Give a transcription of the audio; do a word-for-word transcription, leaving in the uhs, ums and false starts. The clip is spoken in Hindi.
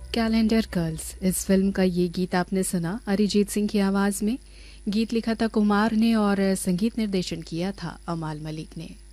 कैलेंडर गर्ल्स, इस फिल्म का ये गीत आपने सुना अरिजीत सिंह की आवाज़ में। गीत लिखा था कुमार ने और संगीत निर्देशन किया था अमाल मलिक ने।